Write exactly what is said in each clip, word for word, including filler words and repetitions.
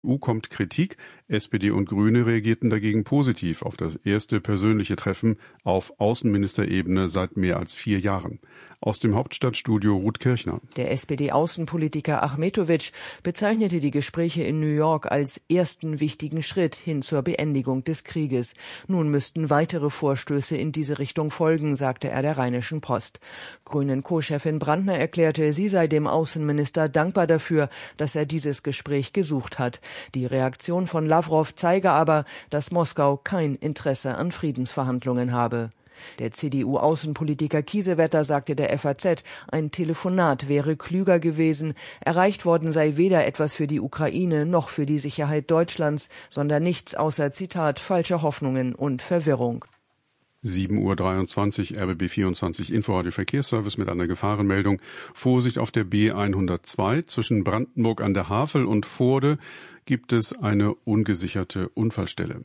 E U kommt Kritik. S P D und Grüne reagierten dagegen positiv auf das erste persönliche Treffen auf Außenministerebene seit mehr als vier Jahren. Aus dem Hauptstadtstudio Ruth Kirchner. Der S P D-Außenpolitiker Achmetovic bezeichnete die Gespräche in New York als ersten wichtigen Schritt hin zur Beendigung des Krieges. Nun müssten weitere Vorstöße in diese Richtung folgen, sagte er der Rheinischen Post. Grünen-Co-Chefin Brandner erklärte, sie sei dem Außenminister dankbar dafür, dass er dieses Gespräch gesucht hat. Die Reaktion von Lavrov zeige aber, dass Moskau kein Interesse an Friedensverhandlungen habe. Der C D U-Außenpolitiker Kiesewetter sagte der F A Z, ein Telefonat wäre klüger gewesen. Erreicht worden sei weder etwas für die Ukraine noch für die Sicherheit Deutschlands, sondern nichts außer, Zitat, falscher Hoffnungen und Verwirrung. sieben Uhr dreiundzwanzig, R B B vierundzwanzig Inforadio Verkehrsservice mit einer Gefahrenmeldung. Vorsicht auf der B hundertzwei. Zwischen Brandenburg an der Havel und Voorde gibt es eine ungesicherte Unfallstelle.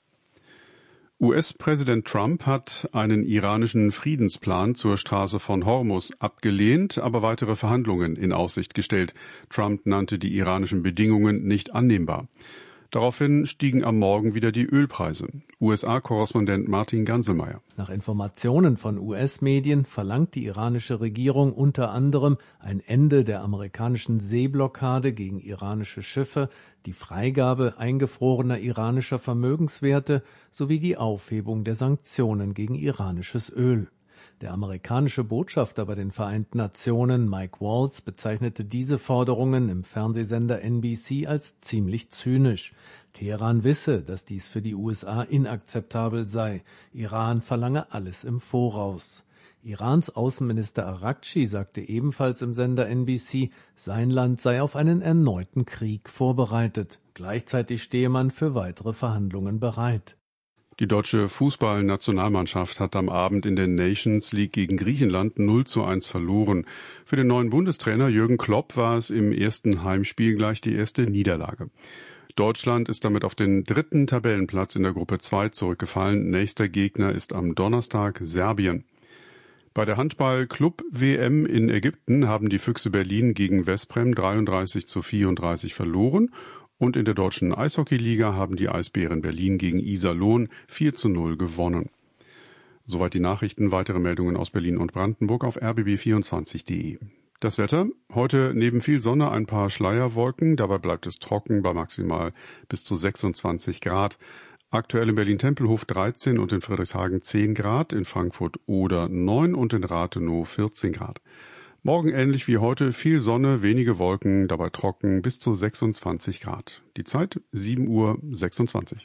U S-Präsident Trump hat einen iranischen Friedensplan zur Straße von Hormuz abgelehnt, aber weitere Verhandlungen in Aussicht gestellt. Trump nannte die iranischen Bedingungen nicht annehmbar. Daraufhin stiegen am Morgen wieder die Ölpreise. U S A-Korrespondent Martin Ganselmeier. Nach Informationen von U S-Medien verlangt die iranische Regierung unter anderem ein Ende der amerikanischen Seeblockade gegen iranische Schiffe, die Freigabe eingefrorener iranischer Vermögenswerte sowie die Aufhebung der Sanktionen gegen iranisches Öl. Der amerikanische Botschafter bei den Vereinten Nationen, Mike Waltz, bezeichnete diese Forderungen im Fernsehsender N B C als ziemlich zynisch. Teheran wisse, dass dies für die U S A inakzeptabel sei. Iran verlange alles im Voraus. Irans Außenminister Araghchi sagte ebenfalls im Sender N B C, sein Land sei auf einen erneuten Krieg vorbereitet. Gleichzeitig stehe man für weitere Verhandlungen bereit. Die deutsche Fußballnationalmannschaft hat am Abend in der Nations League gegen Griechenland null zu eins verloren. Für den neuen Bundestrainer Jürgen Klopp war es im ersten Heimspiel gleich die erste Niederlage. Deutschland ist damit auf den dritten Tabellenplatz in der Gruppe zwei zurückgefallen. Nächster Gegner ist am Donnerstag Serbien. Bei der Handball-Club-W M in Ägypten haben die Füchse Berlin gegen Veszprem dreiunddreißig zu vierunddreißig verloren. Und in der deutschen Eishockeyliga haben die Eisbären Berlin gegen Iserlohn vier zu null gewonnen. Soweit die Nachrichten. Weitere Meldungen aus Berlin und Brandenburg auf r b b vierundzwanzig punkt de. Das Wetter. Heute neben viel Sonne ein paar Schleierwolken. Dabei bleibt es trocken bei maximal bis zu sechsundzwanzig Grad. Aktuell in Berlin-Tempelhof dreizehn und in Friedrichshagen zehn Grad, in Frankfurt oder neun und in Rathenow vierzehn Grad. Morgen ähnlich wie heute, viel Sonne, wenige Wolken, dabei trocken bis zu sechsundzwanzig Grad. Die Zeit sieben Uhr sechsundzwanzig.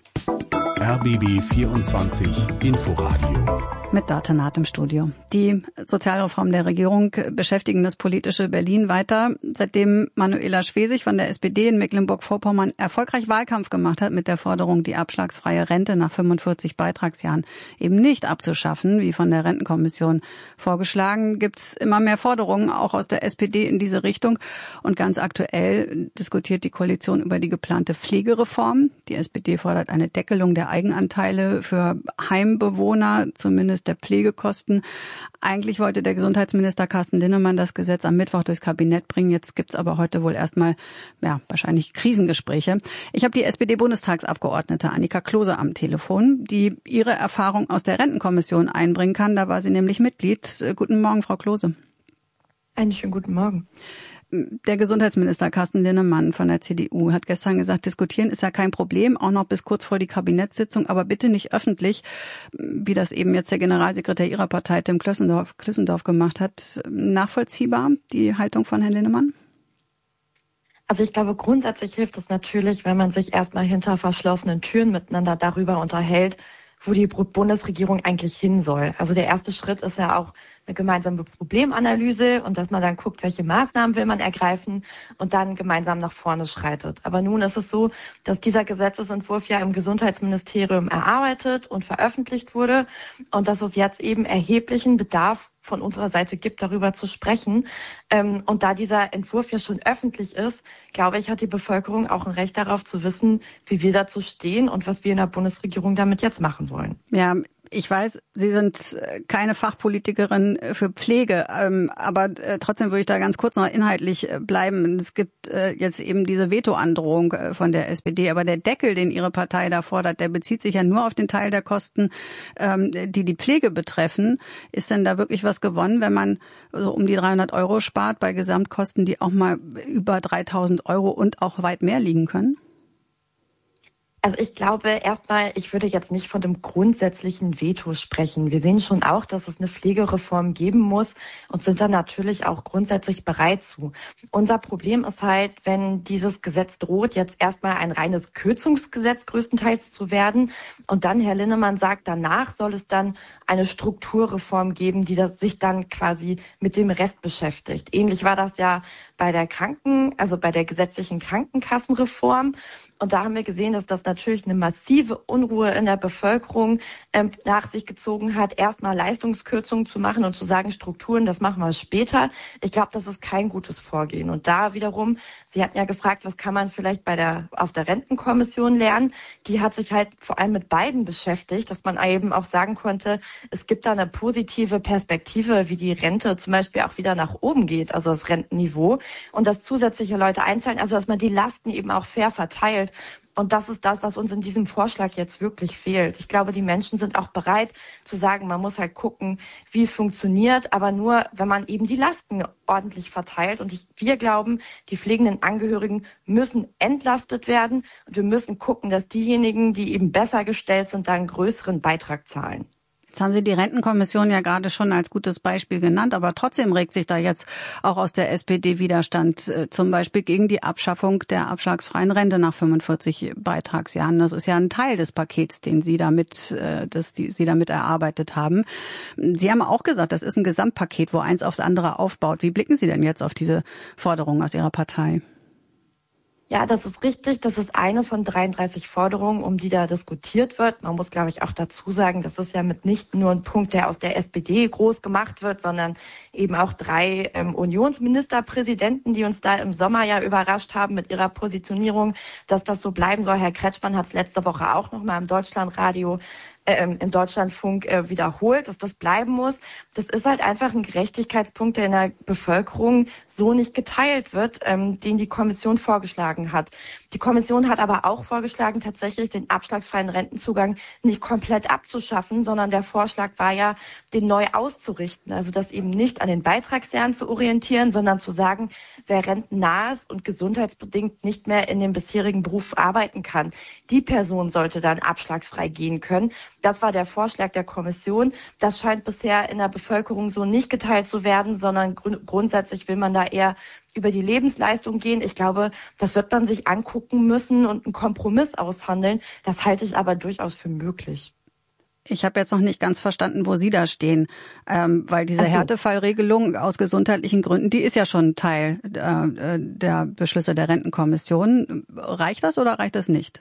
R B B vierundzwanzig Inforadio. Mit Datenat im Studio. Die Sozialreform der Regierung beschäftigen das politische Berlin weiter. Seitdem Manuela Schwesig von der S P D in Mecklenburg-Vorpommern erfolgreich Wahlkampf gemacht hat mit der Forderung, die abschlagsfreie Rente nach fünfundvierzig Beitragsjahren eben nicht abzuschaffen, wie von der Rentenkommission vorgeschlagen, gibt's immer mehr Forderungen auch aus der S P D in diese Richtung. Und ganz aktuell diskutiert die Koalition über die geplante Pflegereform. Die S P D fordert eine Deckelung der Eigenanteile für Heimbewohner, zumindest der Pflegekosten. Eigentlich wollte der Gesundheitsminister Carsten Linnemann das Gesetz am Mittwoch durchs Kabinett bringen. Jetzt gibt's aber heute wohl erstmal, ja, wahrscheinlich Krisengespräche. Ich habe die S P D-Bundestagsabgeordnete Annika Klose am Telefon, die ihre Erfahrung aus der Rentenkommission einbringen kann. Da war sie nämlich Mitglied. Guten Morgen, Frau Klose. Einen schönen guten Morgen. Der Gesundheitsminister Carsten Linnemann von der C D U hat gestern gesagt, diskutieren ist ja kein Problem, auch noch bis kurz vor die Kabinettssitzung, aber bitte nicht öffentlich, wie das eben jetzt der Generalsekretär Ihrer Partei, Tim Klössendorf, Klössendorf gemacht hat. Nachvollziehbar, die Haltung von Herrn Linnemann? Also ich glaube, grundsätzlich hilft es natürlich, wenn man sich erstmal hinter verschlossenen Türen miteinander darüber unterhält, wo die Bundesregierung eigentlich hin soll. Also der erste Schritt ist ja auch eine gemeinsame Problemanalyse und dass man dann guckt, welche Maßnahmen will man ergreifen und dann gemeinsam nach vorne schreitet. Aber nun ist es so, dass dieser Gesetzesentwurf ja im Gesundheitsministerium erarbeitet und veröffentlicht wurde und dass es jetzt eben erheblichen Bedarf von unserer Seite gibt, darüber zu sprechen. Und da dieser Entwurf ja schon öffentlich ist, glaube ich, hat die Bevölkerung auch ein Recht darauf zu wissen, wie wir dazu stehen und was wir in der Bundesregierung damit jetzt machen wollen. Ja, Ich weiß, Sie sind keine Fachpolitikerin für Pflege, aber trotzdem würde ich da ganz kurz noch inhaltlich bleiben. Es gibt jetzt eben diese Vetoandrohung von der S P D, aber der Deckel, den Ihre Partei da fordert, der bezieht sich ja nur auf den Teil der Kosten, die die Pflege betreffen. Ist denn da wirklich was gewonnen, wenn man so um die dreihundert Euro spart bei Gesamtkosten, die auch mal über dreitausend Euro und auch weit mehr liegen können? Also ich glaube erstmal, ich würde jetzt nicht von dem grundsätzlichen Veto sprechen. Wir sehen schon auch, dass es eine Pflegereform geben muss und sind da natürlich auch grundsätzlich bereit zu. Unser Problem ist halt, wenn dieses Gesetz droht, jetzt erstmal ein reines Kürzungsgesetz größtenteils zu werden und dann, Herr Linnemann sagt, danach soll es dann eine Strukturreform geben, die das sich dann quasi mit dem Rest beschäftigt. Ähnlich war das ja bei der Kranken, also bei der gesetzlichen Krankenkassenreform. Und da haben wir gesehen, dass das natürlich eine massive Unruhe in der Bevölkerung ähm, nach sich gezogen hat, erstmal Leistungskürzungen zu machen und zu sagen, Strukturen, das machen wir später. Ich glaube, das ist kein gutes Vorgehen. Und da wiederum, Sie hatten ja gefragt, was kann man vielleicht bei der aus der Rentenkommission lernen? Die hat sich halt vor allem mit beiden beschäftigt, dass man eben auch sagen konnte, es gibt da eine positive Perspektive, wie die Rente zum Beispiel auch wieder nach oben geht, also das Rentenniveau, und dass zusätzliche Leute einzahlen, also dass man die Lasten eben auch fair verteilt. Und das ist das, was uns in diesem Vorschlag jetzt wirklich fehlt. Ich glaube, die Menschen sind auch bereit zu sagen, man muss halt gucken, wie es funktioniert, aber nur, wenn man eben die Lasten ordentlich verteilt. Und ich, wir glauben, die pflegenden Angehörigen müssen entlastet werden. Und wir müssen gucken, dass diejenigen, die eben besser gestellt sind, da einen größeren Beitrag zahlen. Jetzt haben Sie die Rentenkommission ja gerade schon als gutes Beispiel genannt, aber trotzdem regt sich da jetzt auch aus der S P D Widerstand, äh, zum Beispiel gegen die Abschaffung der abschlagsfreien Rente nach fünfundvierzig Beitragsjahren. Das ist ja ein Teil des Pakets, den Sie damit, äh, das die Sie damit erarbeitet haben. Sie haben auch gesagt, das ist ein Gesamtpaket, wo eins aufs andere aufbaut. Wie blicken Sie denn jetzt auf diese Forderungen aus Ihrer Partei? Ja, das ist richtig. Das ist eine von dreiunddreißig Forderungen, um die da diskutiert wird. Man muss, glaube ich, auch dazu sagen, das ist ja mitnichten nur ein Punkt, der aus der S P D groß gemacht wird, sondern eben auch drei ähm, Unionsministerpräsidenten, die uns da im Sommer ja überrascht haben mit ihrer Positionierung, dass das so bleiben soll. Herr Kretschmann hat es letzte Woche auch noch mal im Deutschlandradio im Deutschlandfunk äh, wiederholt, dass das bleiben muss. Das ist halt einfach ein Gerechtigkeitspunkt, der in der Bevölkerung so nicht geteilt wird, ähm, den die Kommission vorgeschlagen hat. Die Kommission hat aber auch vorgeschlagen, tatsächlich den abschlagsfreien Rentenzugang nicht komplett abzuschaffen, sondern der Vorschlag war ja, den neu auszurichten. Also das eben nicht an den Beitragsjahren zu orientieren, sondern zu sagen, wer rentennah ist und gesundheitsbedingt nicht mehr in dem bisherigen Beruf arbeiten kann, die Person sollte dann abschlagsfrei gehen können. Das war der Vorschlag der Kommission. Das scheint bisher in der Bevölkerung so nicht geteilt zu werden, sondern grund- grundsätzlich will man da eher über die Lebensleistung gehen. Ich glaube, das wird man sich angucken müssen und einen Kompromiss aushandeln. Das halte ich aber durchaus für möglich. Ich habe jetzt noch nicht ganz verstanden, wo Sie da stehen, ähm, weil diese so. Härtefallregelung aus gesundheitlichen Gründen, die ist ja schon Teil äh, der Beschlüsse der Rentenkommission. Reicht das oder reicht das nicht?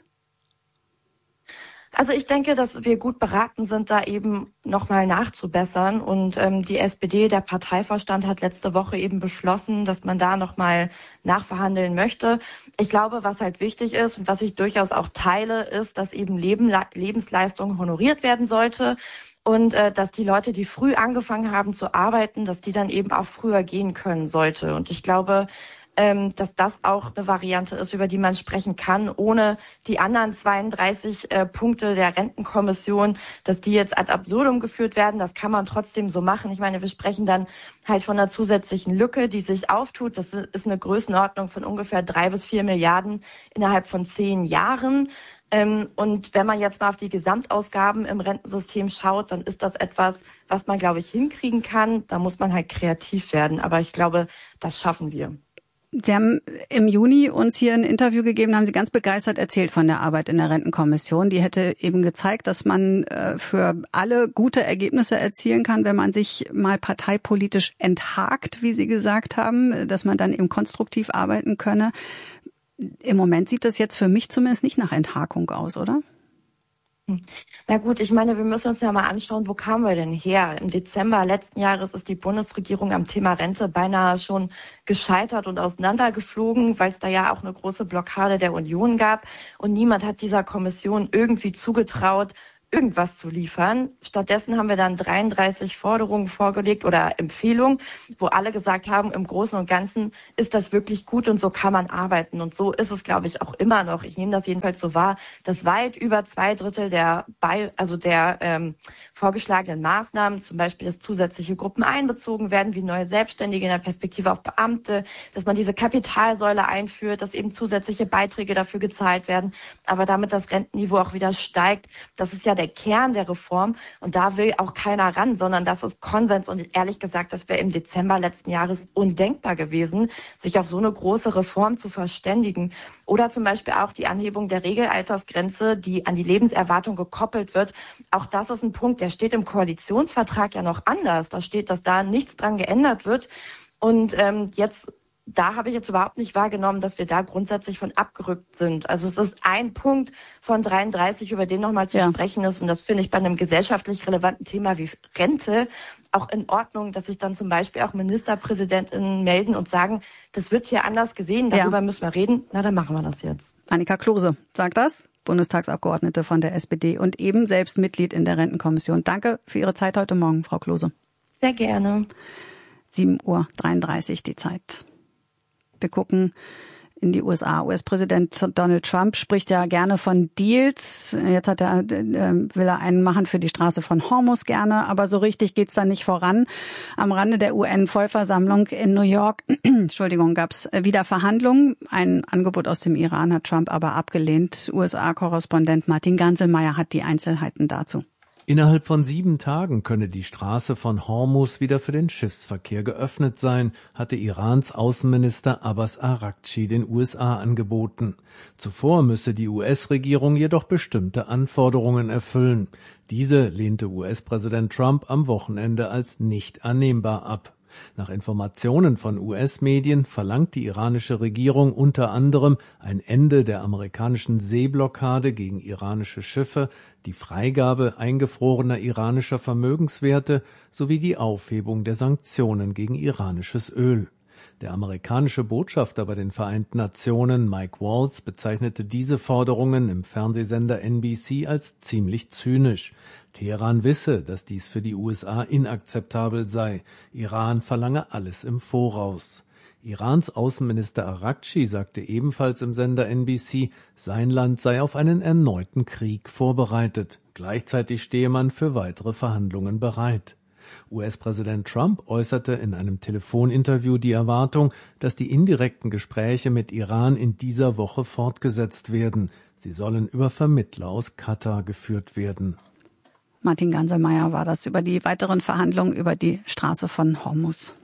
Also ich denke, dass wir gut beraten sind, da eben nochmal nachzubessern. Und ähm, die S P D, der Parteivorstand, hat letzte Woche eben beschlossen, dass man da nochmal nachverhandeln möchte. Ich glaube, was halt wichtig ist und was ich durchaus auch teile, ist, dass eben Leben, Lebensleistung honoriert werden sollte. Und äh, dass die Leute, die früh angefangen haben zu arbeiten, dass die dann eben auch früher gehen können sollte. Und ich glaube, ähm, dass das auch eine Variante ist, über die man sprechen kann, ohne die anderen zweiunddreißig äh, Punkte der Rentenkommission, dass die jetzt ad absurdum geführt werden. Das kann man trotzdem so machen. Ich meine, wir sprechen dann halt von einer zusätzlichen Lücke, die sich auftut. Das ist eine Größenordnung von ungefähr drei bis vier Milliarden innerhalb von zehn Jahren. Ähm, und wenn man jetzt mal auf die Gesamtausgaben im Rentensystem schaut, dann ist das etwas, was man, glaube ich, hinkriegen kann. Da muss man halt kreativ werden. Aber ich glaube, das schaffen wir. Sie haben im Juni uns hier ein Interview gegeben, haben Sie ganz begeistert erzählt von der Arbeit in der Rentenkommission. Die hätte eben gezeigt, dass man äh, für alle gute Ergebnisse erzielen kann, wenn man sich mal parteipolitisch enthakt, wie Sie gesagt haben, dass man dann eben konstruktiv arbeiten könne. Im Moment sieht das jetzt für mich zumindest nicht nach Enthakung aus, oder? Na gut, ich meine, wir müssen uns ja mal anschauen, wo kamen wir denn her? Im Dezember letzten Jahres ist die Bundesregierung am Thema Rente beinahe schon gescheitert und auseinandergeflogen, weil es da ja auch eine große Blockade der Union gab. Und niemand hat dieser Kommission irgendwie zugetraut, irgendwas zu liefern. Stattdessen haben wir dann dreiunddreißig Forderungen vorgelegt oder Empfehlungen, wo alle gesagt haben, im Großen und Ganzen ist das wirklich gut und so kann man arbeiten. Und so ist es, glaube ich, auch immer noch. Ich nehme das jedenfalls so wahr, dass weit über zwei Drittel der, bei, also der ähm, vorgeschlagenen Maßnahmen, zum Beispiel, dass zusätzliche Gruppen einbezogen werden, wie neue Selbstständige in der Perspektive auf Beamte, dass man diese Kapitalsäule einführt, dass eben zusätzliche Beiträge dafür gezahlt werden, aber damit das Rentenniveau auch wieder steigt. Das ist ja der Kern der Reform und da will auch keiner ran, sondern das ist Konsens und ehrlich gesagt, das wäre im Dezember letzten Jahres undenkbar gewesen, sich auf so eine große Reform zu verständigen. Oder zum Beispiel auch die Anhebung der Regelaltersgrenze, die an die Lebenserwartung gekoppelt wird. Auch das ist ein Punkt, der steht im Koalitionsvertrag ja noch anders. Da steht, dass da nichts dran geändert wird und ähm, jetzt Da habe ich jetzt überhaupt nicht wahrgenommen, dass wir da grundsätzlich von abgerückt sind. Also es ist ein Punkt von dreiunddreißig, über den nochmal zu ja. sprechen ist. Und das finde ich bei einem gesellschaftlich relevanten Thema wie Rente auch in Ordnung, dass sich dann zum Beispiel auch Ministerpräsidentinnen melden und sagen, das wird hier anders gesehen, darüber ja. müssen wir reden. Na, dann machen wir das jetzt. Annika Klose sagt das, Bundestagsabgeordnete von der S P D und eben selbst Mitglied in der Rentenkommission. Danke für Ihre Zeit heute Morgen, Frau Klose. Sehr gerne. sieben Uhr dreiunddreißig die Zeit. Wir gucken in die U S A. U S-Präsident Donald Trump spricht ja gerne von Deals. Jetzt hat er, will er einen machen für die Straße von Hormuz gerne, aber so richtig geht's da nicht voran. Am Rande der U N-Vollversammlung in New York, Entschuldigung, gab's wieder Verhandlungen. Ein Angebot aus dem Iran hat Trump aber abgelehnt. U S A-Korrespondent Martin Ganselmeier hat die Einzelheiten dazu. Innerhalb von sieben Tagen könne die Straße von Hormuz wieder für den Schiffsverkehr geöffnet sein, hatte Irans Außenminister Abbas Araghchi den U S A angeboten. Zuvor müsse die U S-Regierung jedoch bestimmte Anforderungen erfüllen. Diese lehnte U S-Präsident Trump am Wochenende als nicht annehmbar ab. Nach Informationen von U S-Medien verlangt die iranische Regierung unter anderem ein Ende der amerikanischen Seeblockade gegen iranische Schiffe, die Freigabe eingefrorener iranischer Vermögenswerte sowie die Aufhebung der Sanktionen gegen iranisches Öl. Der amerikanische Botschafter bei den Vereinten Nationen, Mike Waltz, bezeichnete diese Forderungen im Fernsehsender N B C als ziemlich zynisch. Teheran wisse, dass dies für die U S A inakzeptabel sei. Iran verlange alles im Voraus. Irans Außenminister Araghchi sagte ebenfalls im Sender N B C, sein Land sei auf einen erneuten Krieg vorbereitet. Gleichzeitig stehe man für weitere Verhandlungen bereit. U S-Präsident Trump äußerte in einem Telefoninterview die Erwartung, dass die indirekten Gespräche mit Iran in dieser Woche fortgesetzt werden. Sie sollen über Vermittler aus Katar geführt werden. Martin Ganselmeier war das über die weiteren Verhandlungen über die Straße von Hormuz.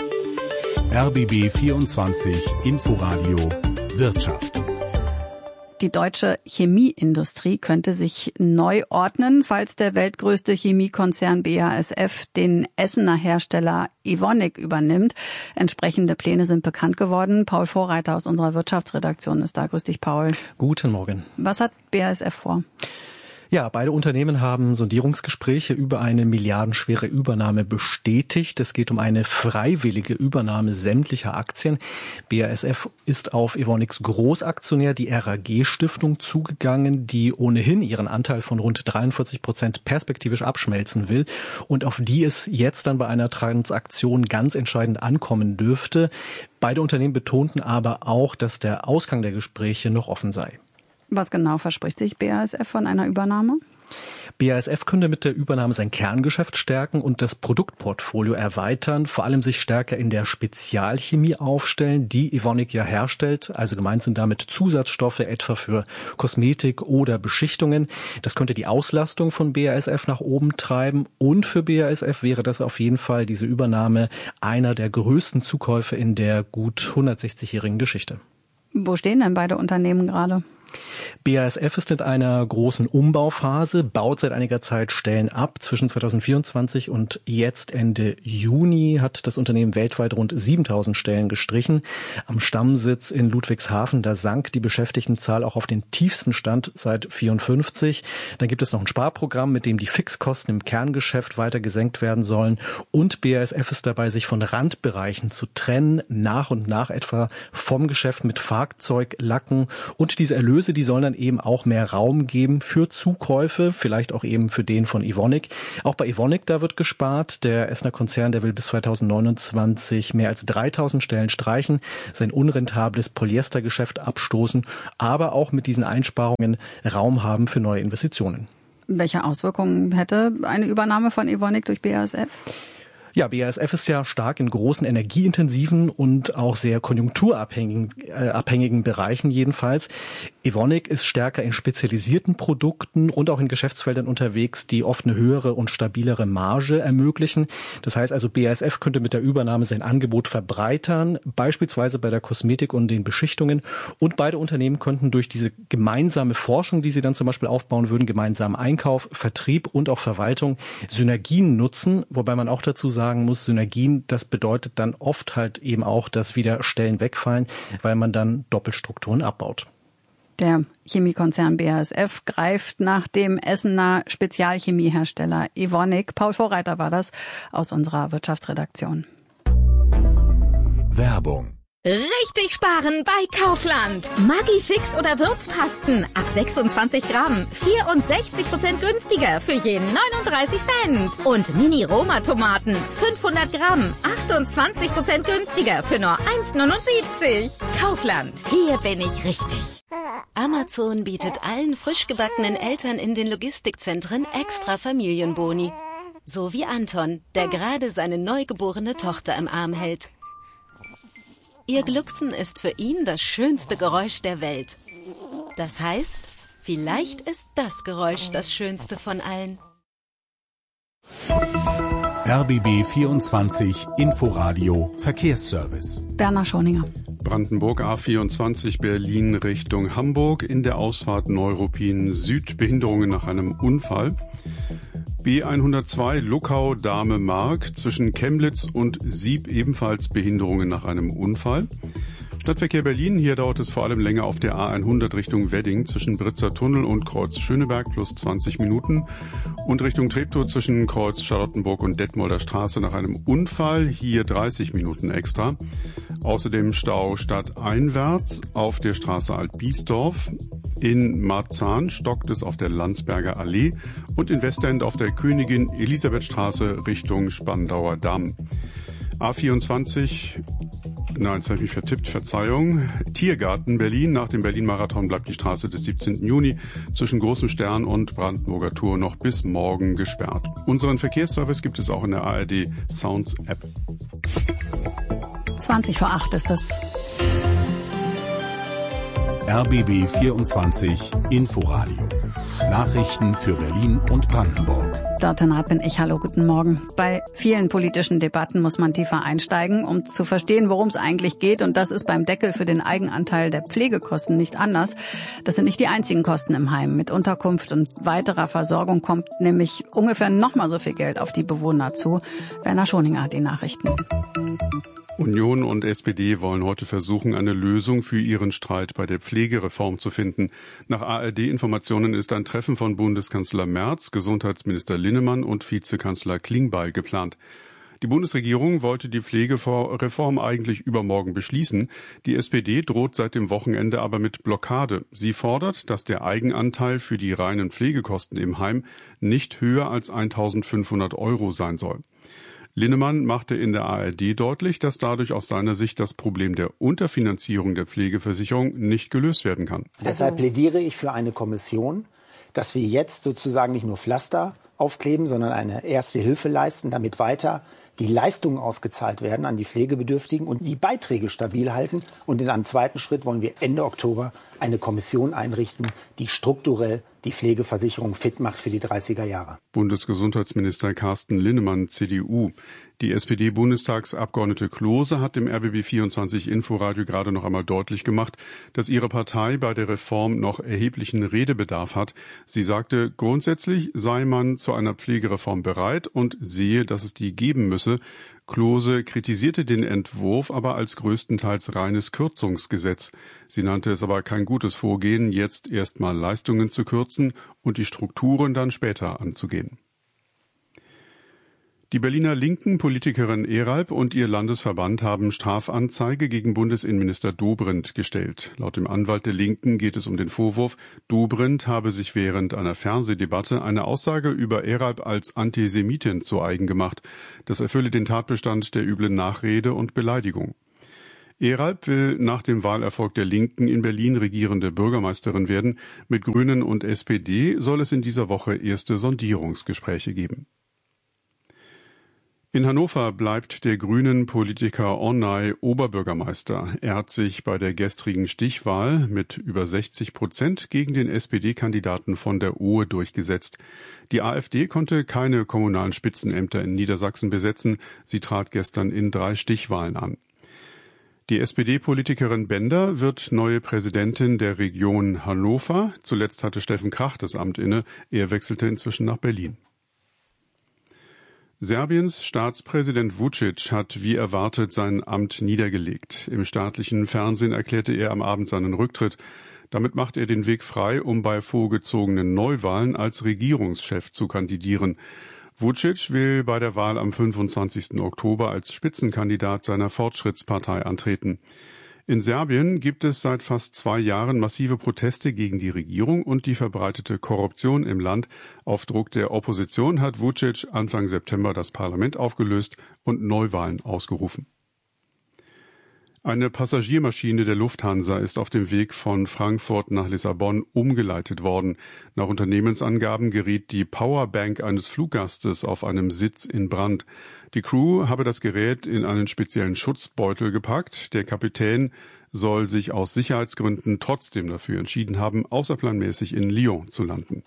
R B B vierundzwanzig Inforadio Wirtschaft. Die deutsche Chemieindustrie könnte sich neu ordnen, falls der weltgrößte Chemiekonzern B A S F den Essener Hersteller Evonik übernimmt. Entsprechende Pläne sind bekannt geworden. Paul Vorreiter aus unserer Wirtschaftsredaktion ist da. Grüß dich, Paul. Guten Morgen. Was hat B A S F vor? Ja, beide Unternehmen haben Sondierungsgespräche über eine milliardenschwere Übernahme bestätigt. Es geht um eine freiwillige Übernahme sämtlicher Aktien. B A S F ist auf Evonics Großaktionär, die R A G-Stiftung, zugegangen, die ohnehin ihren Anteil von rund dreiundvierzig Prozent perspektivisch abschmelzen will und auf die es jetzt dann bei einer Transaktion ganz entscheidend ankommen dürfte. Beide Unternehmen betonten aber auch, dass der Ausgang der Gespräche noch offen sei. Was genau verspricht sich B A S F von einer Übernahme? B A S F könnte mit der Übernahme sein Kerngeschäft stärken und das Produktportfolio erweitern, vor allem sich stärker in der Spezialchemie aufstellen, die Evonik ja herstellt. Also gemeint sind damit Zusatzstoffe etwa für Kosmetik oder Beschichtungen. Das könnte die Auslastung von B A S F nach oben treiben und für B A S F wäre das auf jeden Fall diese Übernahme einer der größten Zukäufe in der gut hundertsechzigjährigen Geschichte. Wo stehen denn beide Unternehmen gerade? B A S F ist in einer großen Umbauphase, baut seit einiger Zeit Stellen ab. Zwischen zweitausendvierundzwanzig und jetzt Ende Juni hat das Unternehmen weltweit rund siebentausend Stellen gestrichen. Am Stammsitz in Ludwigshafen, da sank die Beschäftigtenzahl auch auf den tiefsten Stand seit vierundfünfzig. Dann gibt es noch ein Sparprogramm, mit dem die Fixkosten im Kerngeschäft weiter gesenkt werden sollen. Und B A S F ist dabei, sich von Randbereichen zu trennen, nach und nach etwa vom Geschäft mit Fahrzeuglacken. Und diese Erlöse, die sollen dann dann eben auch mehr Raum geben für Zukäufe, vielleicht auch eben für den von Evonik. Auch bei Evonik, da wird gespart. Der Essener Konzern, der will bis zweitausendneunundzwanzig mehr als dreitausend Stellen streichen, sein unrentables Polyestergeschäft abstoßen, aber auch mit diesen Einsparungen Raum haben für neue Investitionen. Welche Auswirkungen hätte eine Übernahme von Evonik durch B A S F? Ja, B A S F ist ja stark in großen energieintensiven und auch sehr konjunkturabhängigen äh, abhängigen Bereichen jedenfalls. Evonik ist stärker in spezialisierten Produkten und auch in Geschäftsfeldern unterwegs, die oft eine höhere und stabilere Marge ermöglichen. Das heißt also, B A S F könnte mit der Übernahme sein Angebot verbreitern, beispielsweise bei der Kosmetik und den Beschichtungen. Und beide Unternehmen könnten durch diese gemeinsame Forschung, die sie dann zum Beispiel aufbauen würden, gemeinsamen Einkauf, Vertrieb und auch Verwaltung, Synergien nutzen, wobei man auch dazu sagt, sagen muss, Synergien, das bedeutet dann oft halt eben auch, dass wieder Stellen wegfallen, weil man dann Doppelstrukturen abbaut. Der Chemiekonzern B A S F greift nach dem Essener Spezialchemiehersteller Evonik. Paul Vorreiter war das aus unserer Wirtschaftsredaktion. Werbung. Richtig sparen bei Kaufland. Maggi Fix oder Würzpasten ab sechsundzwanzig Gramm. vierundsechzig Prozent günstiger für jeden neununddreißig Cent. Und Mini-Roma-Tomaten fünfhundert Gramm. achtundzwanzig Prozent günstiger für nur eins neunundsiebzig. Kaufland. Hier bin ich richtig. Amazon bietet allen frisch gebackenen Eltern in den Logistikzentren extra Familienboni. So wie Anton, der gerade seine neugeborene Tochter im Arm hält. Ihr Glucksen ist für ihn das schönste Geräusch der Welt. Das heißt, vielleicht ist das Geräusch das schönste von allen. R B B vierundzwanzig Inforadio Verkehrsservice. Bernhard Schoninger. Brandenburg A vierundzwanzig Berlin Richtung Hamburg. In der Ausfahrt Neuruppin Süd Behinderungen nach einem Unfall. B hundertzwei Luckau-Dahme-Mark zwischen Chemnitz und Sieb ebenfalls Behinderungen nach einem Unfall. Stadtverkehr Berlin, hier dauert es vor allem länger auf der A hundert Richtung Wedding zwischen Britzer Tunnel und Kreuz Schöneberg plus zwanzig Minuten und Richtung Treptow zwischen Kreuz Charlottenburg und Detmolder Straße nach einem Unfall, hier dreißig Minuten extra. Außerdem Stau stadteinwärts auf der Straße Alt-Biesdorf. In Marzahn stockt es auf der Landsberger Allee und in Westend auf der Königin-Elisabeth-Straße Richtung Spandauer Damm. A vierundzwanzig, nein, jetzt habe ich mich vertippt, Verzeihung. Tiergarten Berlin, nach dem Berlin-Marathon bleibt die Straße des siebzehnten Juni zwischen Großem Stern und Brandenburger Tor noch bis morgen gesperrt. Unseren Verkehrsservice gibt es auch in der A R D Sounds App. zwanzig vor acht ist das. R B B vierundzwanzig Inforadio. Nachrichten für Berlin und Brandenburg. Dörte Naht bin ich. Hallo, guten Morgen. Bei vielen politischen Debatten muss man tiefer einsteigen, um zu verstehen, worum es eigentlich geht. Und das ist beim Deckel für den Eigenanteil der Pflegekosten nicht anders. Das sind nicht die einzigen Kosten im Heim. Mit Unterkunft und weiterer Versorgung kommt nämlich ungefähr nochmal so viel Geld auf die Bewohner zu. Werner Schoninger hat die Nachrichten. Union und S P D wollen heute versuchen, eine Lösung für ihren Streit bei der Pflegereform zu finden. Nach A R D-Informationen ist ein Treffen von Bundeskanzler Merz, Gesundheitsminister Linnemann und Vizekanzler Klingbeil geplant. Die Bundesregierung wollte die Pflegereform eigentlich übermorgen beschließen. Die S P D droht seit dem Wochenende aber mit Blockade. Sie fordert, dass der Eigenanteil für die reinen Pflegekosten im Heim nicht höher als eintausendfünfhundert Euro sein soll. Linnemann machte in der A R D deutlich, dass dadurch aus seiner Sicht das Problem der Unterfinanzierung der Pflegeversicherung nicht gelöst werden kann. Deshalb plädiere ich für eine Kommission, dass wir jetzt sozusagen nicht nur Pflaster aufkleben, sondern eine erste Hilfe leisten, damit weiter die Leistungen ausgezahlt werden an die Pflegebedürftigen und die Beiträge stabil halten. Und in einem zweiten Schritt wollen wir Ende Oktober eine Kommission einrichten, die strukturell die Pflegeversicherung fit macht für die dreißiger Jahre. Bundesgesundheitsminister Carsten Linnemann, C D U. Die S P D-Bundestagsabgeordnete Klose hat dem R B B vierundzwanzig Inforadio gerade noch einmal deutlich gemacht, dass ihre Partei bei der Reform noch erheblichen Redebedarf hat. Sie sagte, grundsätzlich sei man zu einer Pflegereform bereit und sehe, dass es die geben müsse. Klose kritisierte den Entwurf aber als größtenteils reines Kürzungsgesetz. Sie nannte es aber kein gutes Vorgehen, jetzt erstmal Leistungen zu kürzen und die Strukturen dann später anzugehen. Die Berliner linken Politikerin Eralp und ihr Landesverband haben Strafanzeige gegen Bundesinnenminister Dobrindt gestellt. Laut dem Anwalt der Linken geht es um den Vorwurf, Dobrindt habe sich während einer Fernsehdebatte eine Aussage über Eralp als Antisemitin zu eigen gemacht. Das erfülle den Tatbestand der üblen Nachrede und Beleidigung. Eralp will nach dem Wahlerfolg der Linken in Berlin regierende Bürgermeisterin werden. Mit Grünen und S P D soll es in dieser Woche erste Sondierungsgespräche geben. In Hannover bleibt der grünen Politiker Ornay Oberbürgermeister. Er hat sich bei der gestrigen Stichwahl mit über sechzig Prozent gegen den S P D-Kandidaten von der Ohe durchgesetzt. Die AfD konnte keine kommunalen Spitzenämter in Niedersachsen besetzen. Sie trat gestern in drei Stichwahlen an. Die S P D-Politikerin Bender wird neue Präsidentin der Region Hannover. Zuletzt hatte Steffen Krach das Amt inne. Er wechselte inzwischen nach Berlin. Serbiens Staatspräsident Vučić hat wie erwartet sein Amt niedergelegt. Im staatlichen Fernsehen erklärte er am Abend seinen Rücktritt. Damit macht er den Weg frei, um bei vorgezogenen Neuwahlen als Regierungschef zu kandidieren. Vučić will bei der Wahl am fünfundzwanzigsten Oktober als Spitzenkandidat seiner Fortschrittspartei antreten. In Serbien gibt es seit fast zwei Jahren massive Proteste gegen die Regierung und die verbreitete Korruption im Land. Auf Druck der Opposition hat Vučić Anfang September das Parlament aufgelöst und Neuwahlen ausgerufen. Eine Passagiermaschine der Lufthansa ist auf dem Weg von Frankfurt nach Lissabon umgeleitet worden. Nach Unternehmensangaben geriet die Powerbank eines Fluggastes auf einem Sitz in Brand. Die Crew habe das Gerät in einen speziellen Schutzbeutel gepackt. Der Kapitän soll sich aus Sicherheitsgründen trotzdem dafür entschieden haben, außerplanmäßig in Lyon zu landen.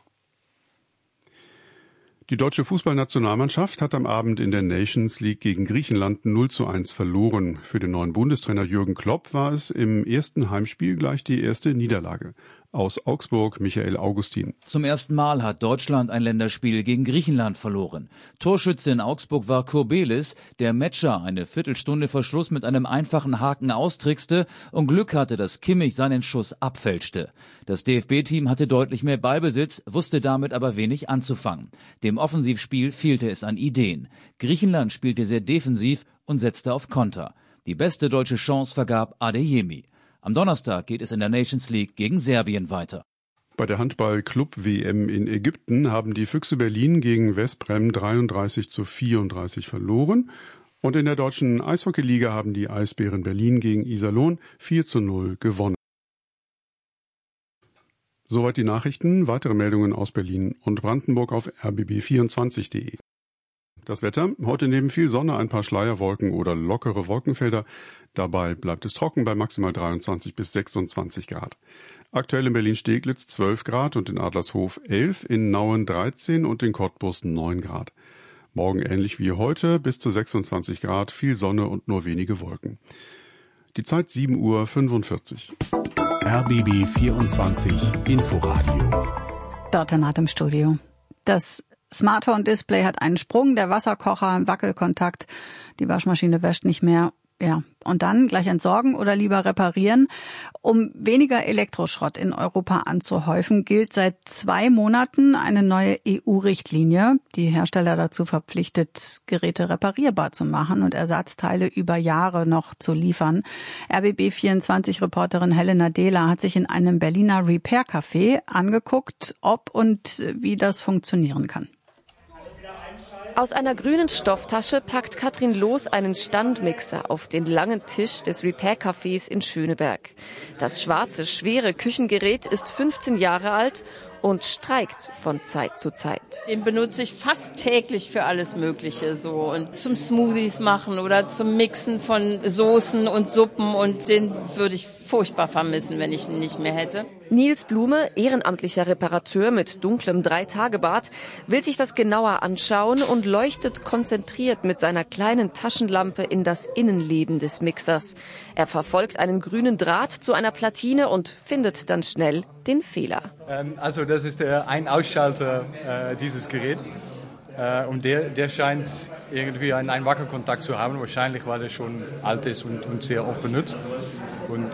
Die deutsche Fußballnationalmannschaft hat am Abend in der Nations League gegen Griechenland null zu eins verloren. Für den neuen Bundestrainer Jürgen Klopp war es im ersten Heimspiel gleich die erste Niederlage. Aus Augsburg Michael Augustin. Zum ersten Mal hat Deutschland ein Länderspiel gegen Griechenland verloren. Torschütze in Augsburg war Kurbelis, der Metscher eine Viertelstunde vor Schluss mit einem einfachen Haken austrickste und Glück hatte, dass Kimmich seinen Schuss abfälschte. Das D F B-Team hatte deutlich mehr Ballbesitz, wusste damit aber wenig anzufangen. Dem Offensivspiel fehlte es an Ideen. Griechenland spielte sehr defensiv und setzte auf Konter. Die beste deutsche Chance vergab Adeyemi. Am Donnerstag geht es in der Nations League gegen Serbien weiter. Bei der Handball-Club-W M in Ägypten haben die Füchse Berlin gegen Westbrem dreiunddreißig zu vierunddreißig verloren. Und in der deutschen Eishockeyliga haben die Eisbären Berlin gegen Iserlohn vier zu null gewonnen. Soweit die Nachrichten. Weitere Meldungen aus Berlin und Brandenburg auf r b b vierundzwanzig punkt de. Das Wetter, heute neben viel Sonne ein paar Schleierwolken oder lockere Wolkenfelder. Dabei bleibt es trocken bei maximal dreiundzwanzig bis sechsundzwanzig Grad. Aktuell in Berlin-Steglitz zwölf Grad und in Adlershof elf, in Nauen dreizehn und in Cottbus neun Grad. Morgen ähnlich wie heute bis zu sechsundzwanzig Grad, viel Sonne und nur wenige Wolken. Die Zeit sieben Uhr fünfundvierzig. R B B vierundzwanzig Inforadio. Dort im Studio. Das Smartphone-Display hat einen Sprung, der Wasserkocher im Wackelkontakt, die Waschmaschine wäscht nicht mehr. Ja, und dann gleich entsorgen oder lieber reparieren. Um weniger Elektroschrott in Europa anzuhäufen, gilt seit zwei Monaten eine neue E U-Richtlinie, die Hersteller dazu verpflichtet, Geräte reparierbar zu machen und Ersatzteile über Jahre noch zu liefern. R B B vierundzwanzig-Reporterin Helena Dehler hat sich in einem Berliner Repair-Café angeguckt, ob und wie das funktionieren kann. Aus einer grünen Stofftasche packt Katrin Loos einen Standmixer auf den langen Tisch des Repair-Cafés in Schöneberg. Das schwarze, schwere Küchengerät ist fünfzehn Jahre alt und streikt von Zeit zu Zeit. Den benutze ich fast täglich für alles Mögliche, so und zum Smoothies machen oder zum Mixen von Soßen und Suppen, und den würde ich furchtbar vermissen, wenn ich ihn nicht mehr hätte. Nils Blume, ehrenamtlicher Reparateur mit dunklem Drei-Tage-Bart, will sich das genauer anschauen und leuchtet konzentriert mit seiner kleinen Taschenlampe in das Innenleben des Mixers. Er verfolgt einen grünen Draht zu einer Platine und findet dann schnell den Fehler. Ähm, also das ist der Ein-Ausschalter äh, dieses Gerät. Äh, und der, der scheint irgendwie einen, einen Wackelkontakt zu haben. Wahrscheinlich, weil er schon alt ist und, und sehr oft benutzt. Und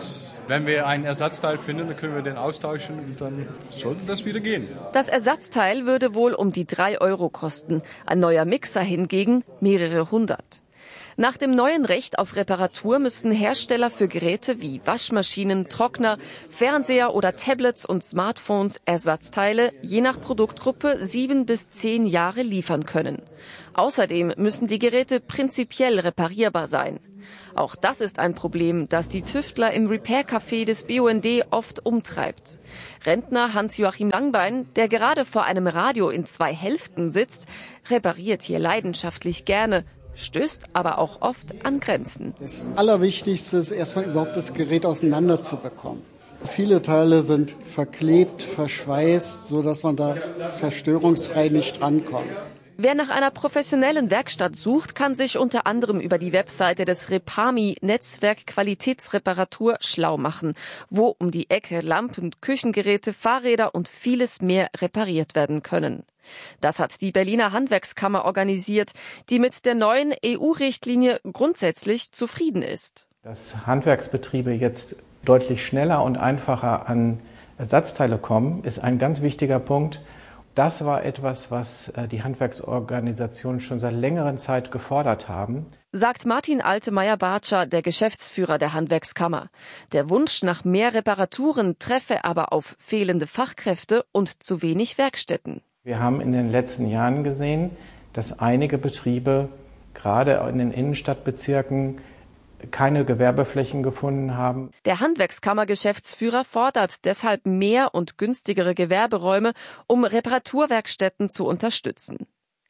wenn wir einen Ersatzteil finden, dann können wir den austauschen und dann sollte das wieder gehen. Das Ersatzteil würde wohl um die drei Euro kosten. Ein neuer Mixer hingegen mehrere hundert. Nach dem neuen Recht auf Reparatur müssen Hersteller für Geräte wie Waschmaschinen, Trockner, Fernseher oder Tablets und Smartphones Ersatzteile je nach Produktgruppe sieben bis zehn Jahre liefern können. Außerdem müssen die Geräte prinzipiell reparierbar sein. Auch das ist ein Problem, das die Tüftler im Repair-Café des B U N D oft umtreibt. Rentner Hans-Joachim Langbein, der gerade vor einem Radio in zwei Hälften sitzt, repariert hier leidenschaftlich gerne, stößt aber auch oft an Grenzen. Das Allerwichtigste ist erstmal überhaupt das Gerät auseinanderzubekommen. Viele Teile sind verklebt, verschweißt, sodass man da zerstörungsfrei nicht rankommt. Wer nach einer professionellen Werkstatt sucht, kann sich unter anderem über die Webseite des Repami Netzwerk Qualitätsreparatur schlau machen, wo um die Ecke Lampen, Küchengeräte, Fahrräder und vieles mehr repariert werden können. Das hat die Berliner Handwerkskammer organisiert, die mit der neuen E U-Richtlinie grundsätzlich zufrieden ist. Dass Handwerksbetriebe jetzt deutlich schneller und einfacher an Ersatzteile kommen, ist ein ganz wichtiger Punkt. Das war etwas, was die Handwerksorganisationen schon seit längerer Zeit gefordert haben. Sagt Martin Altemeyer-Bartscher, der Geschäftsführer der Handwerkskammer. Der Wunsch nach mehr Reparaturen treffe aber auf fehlende Fachkräfte und zu wenig Werkstätten. Wir haben in den letzten Jahren gesehen, dass einige Betriebe, gerade in den Innenstadtbezirken, keine Gewerbeflächen gefunden haben. Der Handwerkskammer-Geschäftsführer fordert deshalb mehr und günstigere Gewerberäume, um Reparaturwerkstätten zu unterstützen.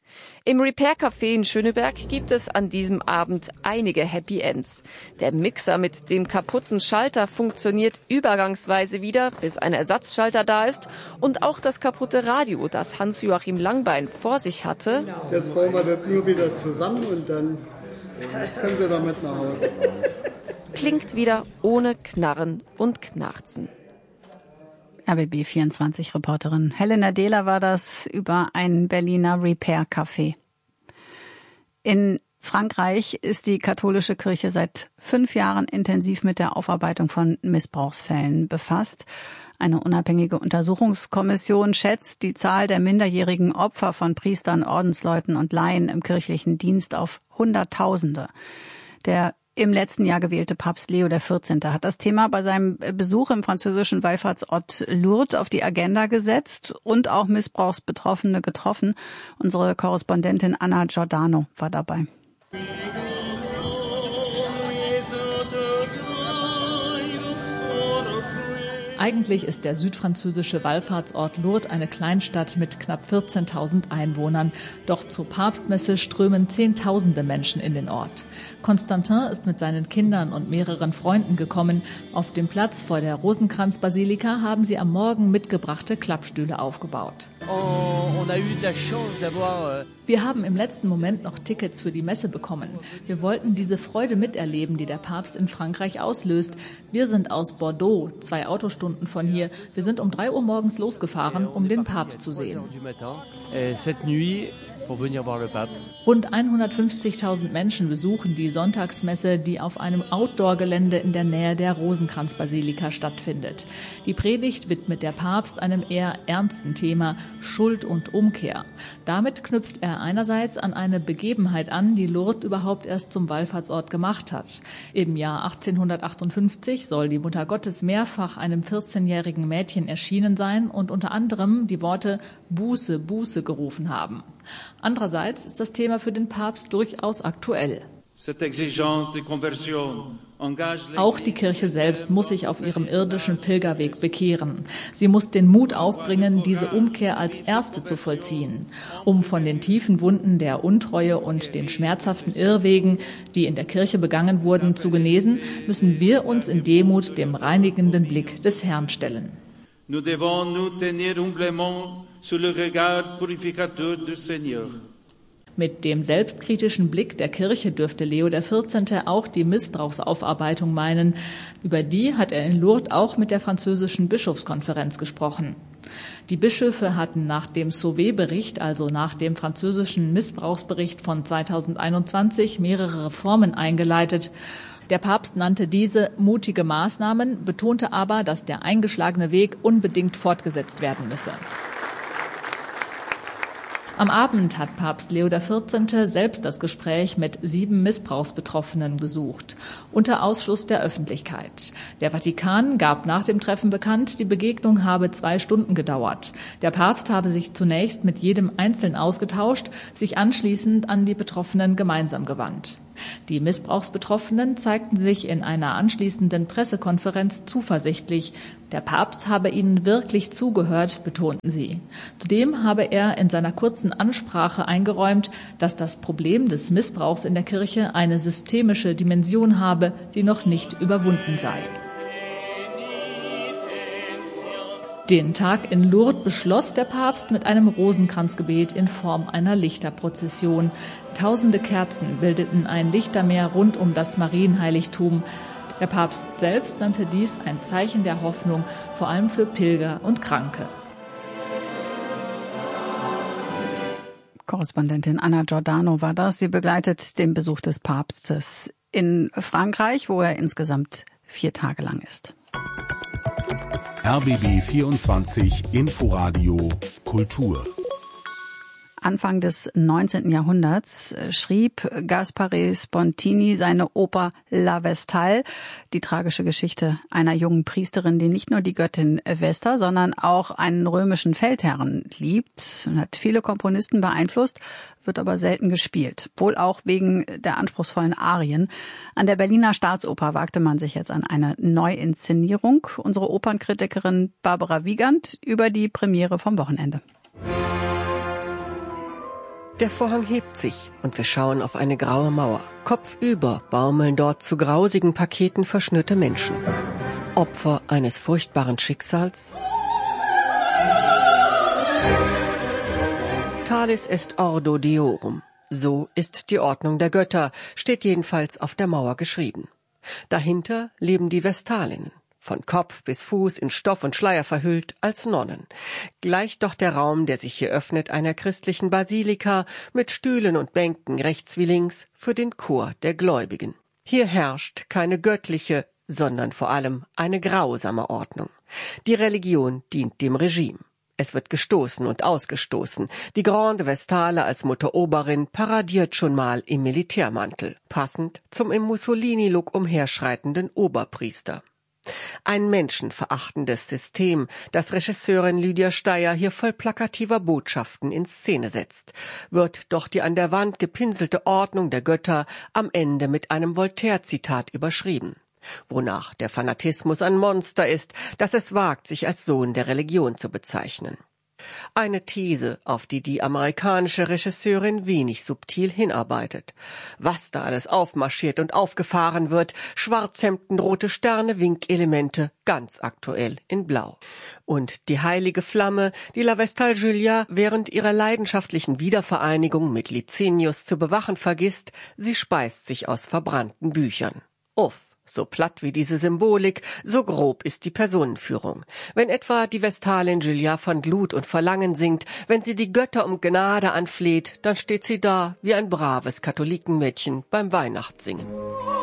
Im Repair-Café in Schöneberg gibt es an diesem Abend einige Happy Ends. Der Mixer mit dem kaputten Schalter funktioniert übergangsweise wieder, bis ein Ersatzschalter da ist. Und auch das kaputte Radio, das Hans-Joachim Langbein vor sich hatte. Jetzt bauen wir das nur wieder zusammen und dann können Sie damit nach Hause. Klingt wieder ohne Knarren und Knarzen. R B B vierundzwanzig-Reporterin Helena Dehler war das über ein Berliner Repair-Café. In Frankreich ist die katholische Kirche seit fünf Jahren intensiv mit der Aufarbeitung von Missbrauchsfällen befasst. Eine unabhängige Untersuchungskommission schätzt die Zahl der minderjährigen Opfer von Priestern, Ordensleuten und Laien im kirchlichen Dienst auf Hunderttausende. Der im letzten Jahr gewählte Papst Leo der vierzehnte hat das Thema bei seinem Besuch im französischen Wallfahrtsort Lourdes auf die Agenda gesetzt und auch Missbrauchsbetroffene getroffen. Unsere Korrespondentin Anna Giordano war dabei. Eigentlich ist der südfranzösische Wallfahrtsort Lourdes eine Kleinstadt mit knapp vierzehntausend Einwohnern. Doch zur Papstmesse strömen Zehntausende Menschen in den Ort. Constantin ist mit seinen Kindern und mehreren Freunden gekommen. Auf dem Platz vor der Rosenkranzbasilika haben sie am Morgen mitgebrachte Klappstühle aufgebaut. Wir haben im letzten Moment noch Tickets für die Messe bekommen. Wir wollten diese Freude miterleben, die der Papst in Frankreich auslöst. Wir sind aus Bordeaux, zwei Autostunden von hier. Wir sind um drei Uhr morgens losgefahren, um den Papst zu sehen. Rund hundertfünfzigtausend Menschen besuchen die Sonntagsmesse, die auf einem Outdoor-Gelände in der Nähe der Rosenkranzbasilika stattfindet. Die Predigt widmet der Papst einem eher ernsten Thema, Schuld und Umkehr. Damit knüpft er einerseits an eine Begebenheit an, die Lourdes überhaupt erst zum Wallfahrtsort gemacht hat. Im Jahr achtzehnhundertachtundfünfzig soll die Mutter Gottes mehrfach einem vierzehnjährigen Mädchen erschienen sein und unter anderem die Worte Buße, Buße gerufen haben. Andererseits ist das Thema für den Papst durchaus aktuell. Auch die Kirche selbst muss sich auf ihrem irdischen Pilgerweg bekehren. Sie muss den Mut aufbringen, diese Umkehr als erste zu vollziehen. Um von den tiefen Wunden der Untreue und den schmerzhaften Irrwegen, die in der Kirche begangen wurden, zu genesen, müssen wir uns in Demut dem reinigenden Blick des Herrn stellen. Nous devons nous tenir humblement sous le regard purificateur du Seigneur. Mit dem selbstkritischen Blick der Kirche dürfte Leo der vierzehnte auch die Missbrauchsaufarbeitung meinen. Über die hat er in Lourdes auch mit der französischen Bischofskonferenz gesprochen. Die Bischöfe hatten nach dem Sauvé-Bericht, also nach dem französischen Missbrauchsbericht von zweitausendeinundzwanzig, mehrere Reformen eingeleitet. Der Papst nannte diese mutige Maßnahmen, betonte aber, dass der eingeschlagene Weg unbedingt fortgesetzt werden müsse. Am Abend hat Papst Leo der vierzehnte selbst das Gespräch mit sieben Missbrauchsbetroffenen gesucht, unter Ausschluss der Öffentlichkeit. Der Vatikan gab nach dem Treffen bekannt, die Begegnung habe zwei Stunden gedauert. Der Papst habe sich zunächst mit jedem einzeln ausgetauscht, sich anschließend an die Betroffenen gemeinsam gewandt. Die Missbrauchsbetroffenen zeigten sich in einer anschließenden Pressekonferenz zuversichtlich. Der Papst habe ihnen wirklich zugehört, betonten sie. Zudem habe er in seiner kurzen Ansprache eingeräumt, dass das Problem des Missbrauchs in der Kirche eine systemische Dimension habe, die noch nicht überwunden sei. Den Tag in Lourdes beschloss der Papst mit einem Rosenkranzgebet in Form einer Lichterprozession. Tausende Kerzen bildeten ein Lichtermeer rund um das Marienheiligtum. Der Papst selbst nannte dies ein Zeichen der Hoffnung, vor allem für Pilger und Kranke. Korrespondentin Anna Giordano war das. Sie begleitet den Besuch des Papstes in Frankreich, wo er insgesamt vier Tage lang ist. R B B vierundzwanzig Inforadio Kultur. Anfang des neunzehnten Jahrhunderts schrieb Gaspare Spontini seine Oper La Vestale, die tragische Geschichte einer jungen Priesterin, die nicht nur die Göttin Vesta, sondern auch einen römischen Feldherren liebt und hat viele Komponisten beeinflusst, wird aber selten gespielt, wohl auch wegen der anspruchsvollen Arien. An der Berliner Staatsoper wagte man sich jetzt an eine Neuinszenierung. Unsere Opernkritikerin Barbara Wiegand über die Premiere vom Wochenende. Der Vorhang hebt sich und wir schauen auf eine graue Mauer. Kopfüber baumeln dort zu grausigen Paketen verschnürte Menschen. Opfer eines furchtbaren Schicksals? Talis est ordo deorum. So ist die Ordnung der Götter, steht jedenfalls auf der Mauer geschrieben. Dahinter leben die Vestalinnen. Von Kopf bis Fuß in Stoff und Schleier verhüllt, als Nonnen. Gleicht doch der Raum, der sich hier öffnet, einer christlichen Basilika mit Stühlen und Bänken rechts wie links für den Chor der Gläubigen. Hier herrscht keine göttliche, sondern vor allem eine grausame Ordnung. Die Religion dient dem Regime. Es wird gestoßen und ausgestoßen. Die Grande Vestale als Mutteroberin paradiert schon mal im Militärmantel, passend zum im Mussolini-Look umherschreitenden Oberpriester. Ein menschenverachtendes System, das Regisseurin Lydia Steyer hier voll plakativer Botschaften in Szene setzt, wird doch die an der Wand gepinselte Ordnung der Götter am Ende mit einem Voltaire-Zitat überschrieben, wonach der Fanatismus ein Monster ist, das es wagt, sich als Sohn der Religion zu bezeichnen. Eine These, auf die die amerikanische Regisseurin wenig subtil hinarbeitet. Was da alles aufmarschiert und aufgefahren wird, Schwarzhemden, rote Sterne, Winkelemente, ganz aktuell in Blau. Und die heilige Flamme, die La Vestale Julia während ihrer leidenschaftlichen Wiedervereinigung mit Licinius zu bewachen vergisst, sie speist sich aus verbrannten Büchern. Uff. So platt wie diese Symbolik, so grob ist die Personenführung. Wenn etwa die Vestalin Julia von Glut und Verlangen singt, wenn sie die Götter um Gnade anfleht, dann steht sie da wie ein braves Katholikenmädchen beim Weihnachtssingen.